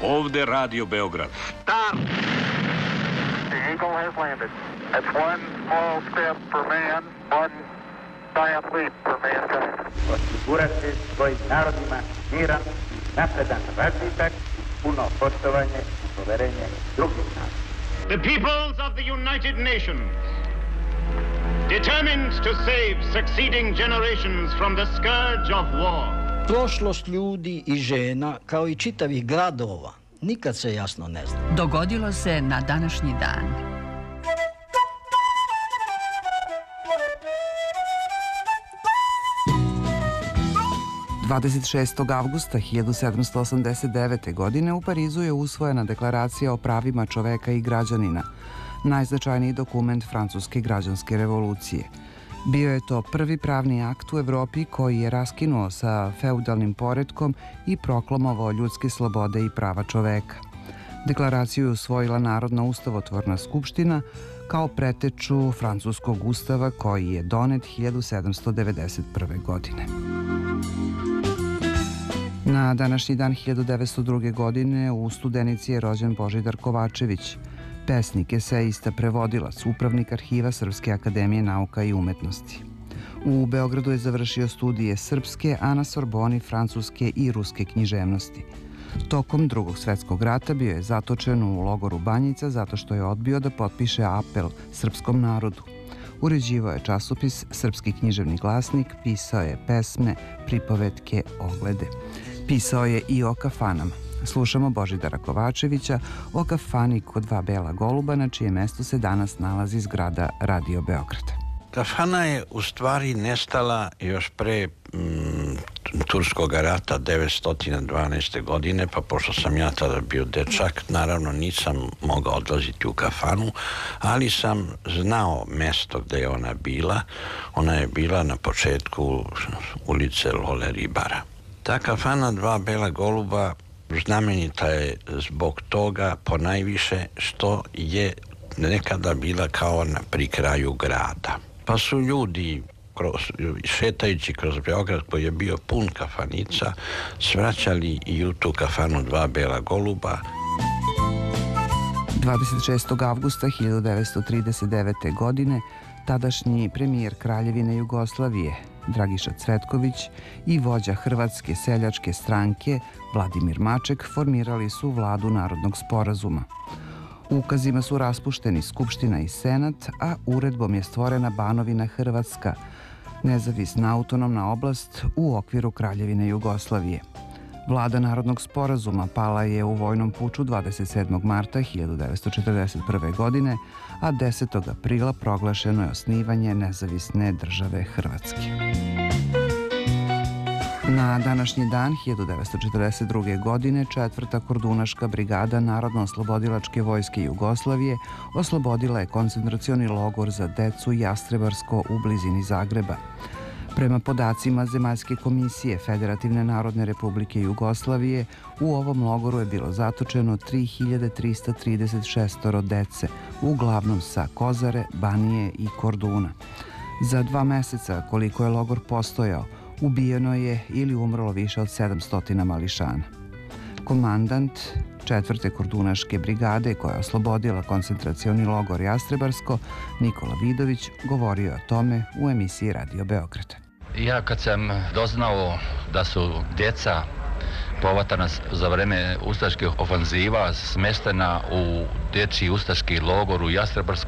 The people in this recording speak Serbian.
Ovde Radio Beograd. Start! The Eagle has landed. That's one small step for man, one giant leap for mankind. Osigurati svojim narodima miran, napredan razvitak, puno poštovanje i poverenje drugih naroda. The peoples of the United Nations, determined to save succeeding generations from the scourge of war. Prošlost ljudi i žena, kao i čitavih gradova, nikad se jasno ne zna. Dogodilo se na današnji dan. ...26. avgusta 1789. godine u Parizu je usvojena deklaracija o pravima čoveka i građanina, najznačajniji dokument francuske građanske revolucije. Bio je to prvi pravni akt u Evropi koji je raskinuo sa feudalnim poretkom i proklamovao ljudske slobode i prava čoveka. Deklaraciju je usvojila Narodna ustavotvorna skupština kao preteču francuskog ustava koji je donet 1791. godine. Na današnji dan 1902. godine u Studenici je rođen Božidar Kovačević, pesnik, esejista, prevodilac, upravnik Arhiva Srpske akademije nauka i umetnosti. U Beogradu je završio studije srpske, a na Sorboni francuske i ruske književnosti. Tokom Drugog svetskog rata bio je zatočen u logoru Banjica zato što je odbio da potpiše apel srpskom narodu. Uređivao je časopis Srpski književni glasnik, pisao je pesme, pripovetke, oglede. Pisao je i o kafanama. Slušamo Božidara Kovačevića o kafani kod dva bela goluba, na čije mesto se danas nalazi zgrada Radio Beograda. Kafana je u stvari nestala još pre Turskog rata 912. godine, pa pošto sam ja tada bio dečak, naravno nisam mogao odlaziti u kafanu, ali sam znao mesto gde je ona bila. Ona je bila na početku ulice Lole Ribara. Ta kafana Dva bela goluba znamenita je zbog toga ponajviše što je nekada bila kao pri kraju grada. Pa su ljudi šetajući kroz Beograd koji je bio pun kafanica svraćali i u tu kafanu Dva bela goluba. 26. avgusta 1939. godine tadašnji premijer Kraljevine Jugoslavije Dragiša Cvetković i vođa Hrvatske seljačke stranke Vladimir Maček formirali su Vladu narodnog sporazuma. Ukazima su raspušteni Skupština i Senat, a uredbom je stvorena Banovina Hrvatska, nezavisna autonomna oblast u okviru Kraljevine Jugoslavije. Vlada narodnog sporazuma pala je u vojnom puču 27. marta 1941. godine, a 10. aprila proglašeno je osnivanje nezavisne države Hrvatske. Na današnji dan 1942. godine 4. Kordunaška brigada Narodno-oslobodilačke vojske Jugoslavije oslobodila je koncentracioni logor za decu Jastrebarsko u blizini Zagreba. Prema podacima Zemaljske komisije Federativne narodne republike Jugoslavije, u ovom logoru je bilo zatočeno 3336 dece, uglavnom sa Kozare, Banije i Korduna. Za 2 meseca koliko je logor postojao, ubijeno je ili umrlo više od 700 mališana. Komandant 4. Kordunaške brigade koja je oslobodila koncentracioni logor Jastrebarsko, Nikola Vidović, govorio je o tome u emisiji Radio Beograd. Ja kad sam doznao da su djeca povatana za vreme ustaških ofanziva smeštena u dječji ustaški logor u Jastrebarsku,